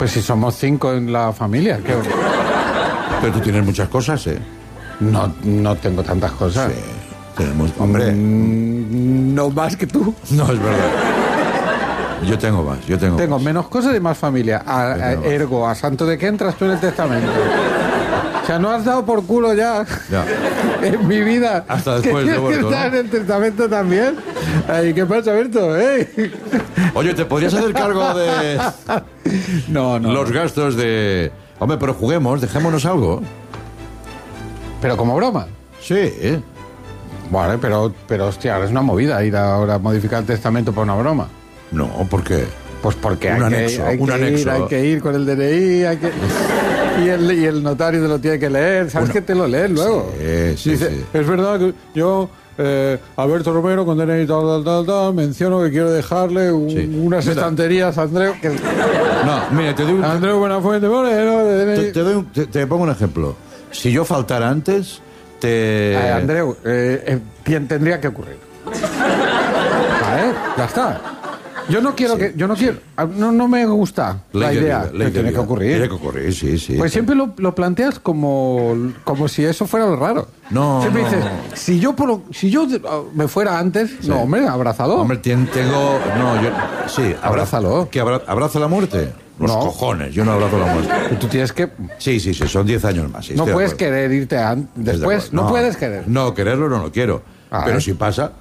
Pues si somos 5 en la familia. Pero tú tienes muchas cosas, ¿eh? No tengo tantas cosas. Sí, tenemos... Hombre... no más que tú. No, es verdad. Yo tengo más, Tengo más. menos cosas y más familia. Ergo, ¿a santo de qué entras tú en el testamento? O sea, no has dado por culo ya. En mi vida. Hasta después de muerto, ¿Estás ¿no? en el testamento también? Ay, ¿qué pasa, Berto? Oye, ¿te podrías hacer cargo de No. los gastos de... Hombre, pero juguemos, dejémonos algo. Pero como broma. Sí, ¿eh? Vale, pero hostia, ahora es una movida ir ahora a modificar el testamento por una broma. No, ¿por qué? Pues porque Un hay anexo. que ir con el DNI, y el notario te lo tiene que leer. ¿Sabes que te lo lees luego? Sí. Dice, es verdad que yo, Alberto Romero, con DNI tal, menciono que quiero dejarle unas estanterías a Andreu. No, mira, te doy un... Andreu Buenafuente Moreno, de DNI. Te pongo un ejemplo. Si yo faltara antes, Andreu, tendría que ocurrir. Vale, ya está. Yo no quiero no me gusta la idea. Tiene que ocurrir. Tiene que ocurrir, sí. Pues siempre lo planteas como si eso fuera lo raro. No. Siempre dices, si yo me fuera antes, sí. No, hombre, abrázalo. Hombre, tengo... No, yo... Sí, abrázalo. ¿Que abrazo la muerte? Los cojones, yo no abrazo la muerte. Tú tienes que... Sí, son 10 años más. Sí, no puedes querer irte después, no puedes querer. No, quererlo no lo quiero. Pero si pasa...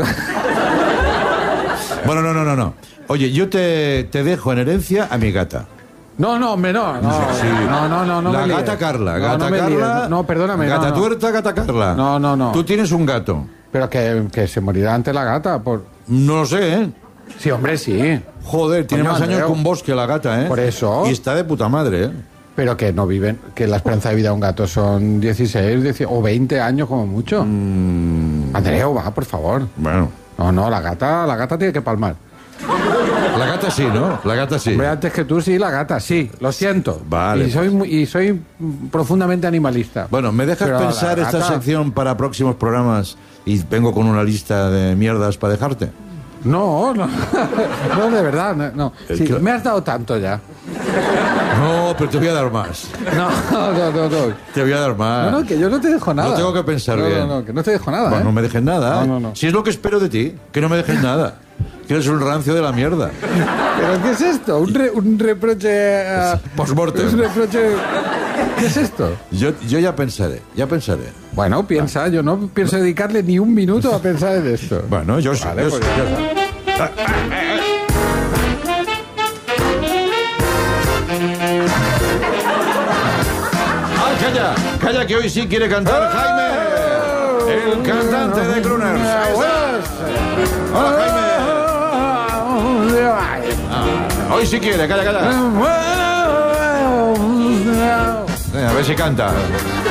Bueno, no. Oye, yo te dejo en herencia a mi gata. No. La gata Carla. Gata Carla. No, perdóname. Gata tuerta, gata Carla. No. Tú tienes un gato. Pero que se morirá antes la gata por... No lo sé, ¿eh? Sí, hombre, sí. Joder, tiene más años que un bosque la gata, ¿eh? Por eso. Y está de puta madre, ¿eh? Pero que no viven, que la esperanza de vida de un gato son 16 o 20 años como mucho. Andreu, va, por favor. Bueno. No, la gata tiene que palmar. La gata sí, ¿no? La gata sí. Hombre, antes que tú sí, la gata sí. Lo siento. Vale. Y soy profundamente animalista. Bueno, ¿me dejas pensar esta sección para próximos programas y vengo con una lista de mierdas para dejarte? No, de verdad, no. Sí, me has dado tanto ya. No, pero te voy a dar más. No. Te voy a dar más. No, que yo no te dejo nada. No tengo que pensar bien. No, que no te dejo nada. Bueno, no me dejes nada. No. Si es lo que espero de ti, que no me dejes nada. Que eres un rancio de la mierda. ¿Pero qué es esto? ¿Un reproche? Post-mortem. ¿Un reproche? ¿Qué es esto? Yo ya pensaré. Bueno, piensa. Yo no pienso dedicarle ni un minuto a pensar en esto. Bueno, yo sí. Vale, yo sí. Calla, que hoy sí quiere cantar Jaime, el cantante de Crooners. Hola, Jaime. Hoy sí quiere, calla. A ver si canta.